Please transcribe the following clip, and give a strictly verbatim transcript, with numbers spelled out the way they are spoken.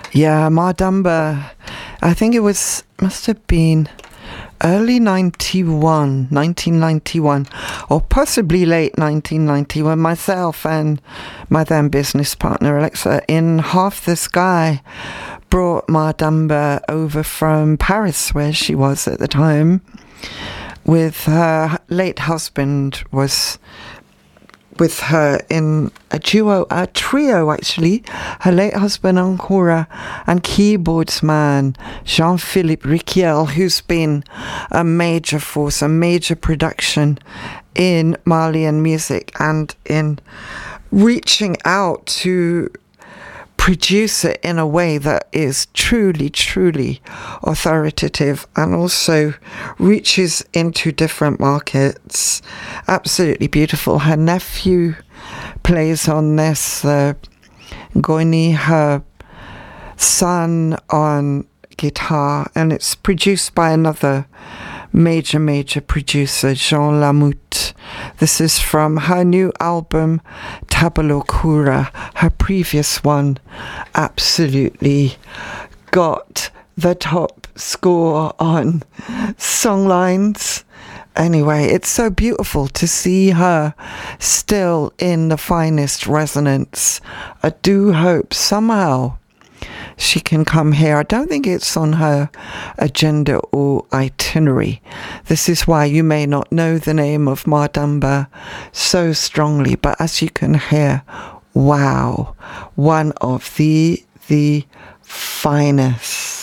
Yeah, Madamba. I think it was, must have been early ninety-one, nineteen ninety-one, or possibly late nineteen ninety, when myself and my then business partner Alexa in Half the Sky brought Madamba over from Paris, where she was at the time, with her late husband, was with her in a duo, a trio actually, her late husband Ancora and keyboards man Jean-Philippe Riquiel, who's been a major force, a major production in Malian music and in reaching out to produce it in a way that is truly, truly authoritative and also reaches into different markets. Absolutely beautiful. Her nephew plays on this, uh, Goini, her son on guitar, and it's produced by another major, major producer, Jean Lamoute. This is from her new album, Tabula Cura. Her previous one absolutely got the top score on Songlines. Anyway, it's so beautiful to see her still in the finest resonance. I do hope somehow she can come here. I don't think it's on her agenda or itinerary. This is why you may not know the name of Madamba so strongly, but as you can hear, wow, one of the the finest.